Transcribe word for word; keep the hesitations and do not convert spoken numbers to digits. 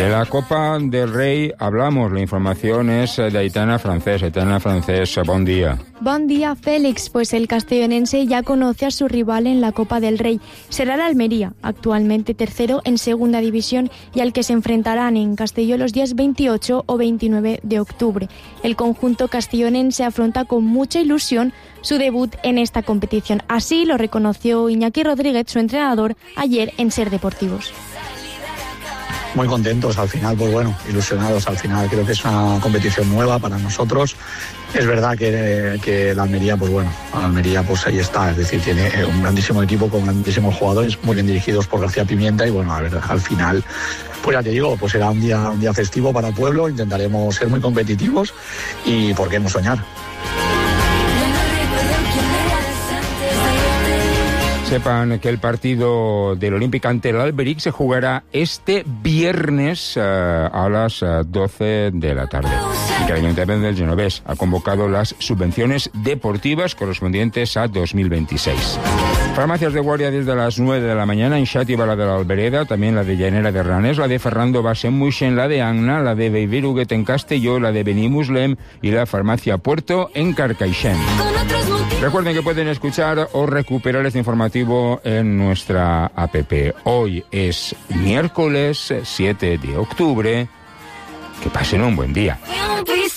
De la Copa del Rey hablamos, la información es de Aitana Francés. Aitana Francés, buen día. Buen día, Félix. Pues el castellonense ya conoce a su rival en la Copa del Rey. Será el Almería, actualmente tercero en segunda división y al que se enfrentarán en Castelló los días veintiocho o veintinueve de octubre. El conjunto castellonense afronta con mucha ilusión su debut en esta competición. Así lo reconoció Iñaki Rodríguez, su entrenador, ayer en Ser Deportivos. Muy contentos al final, pues bueno, ilusionados al final. Creo que es una competición nueva para nosotros. Es verdad que, que la Almería, pues bueno, la Almería pues ahí está, es decir, tiene un grandísimo equipo con grandísimos jugadores, muy bien dirigidos por García Pimienta y bueno, a ver, al final, pues ya te digo, pues será un día, un día festivo para el pueblo, intentaremos ser muy competitivos y por qué no soñar. Sepan que el partido del Olímpic ante el Alberic se jugará este viernes uh, a las uh, doce de la tarde. Y que el Ayuntamiento del Genovés ha convocado las subvenciones deportivas correspondientes a dos mil veintiséis. Farmacias de guardia desde las nueve de la mañana en Xàtiva, la de la Albereda, también la de Llanera de Ranes, la de Ferrando Bas en Moixent, la de Anna, la de Bellver-Huguet en Castelló, la de Benimuslem y la farmacia Puerto en Carcaixent. Recuerden que pueden escuchar o recuperar este informativo en nuestra app. Hoy es miércoles siete de octubre. Que pasen un buen día.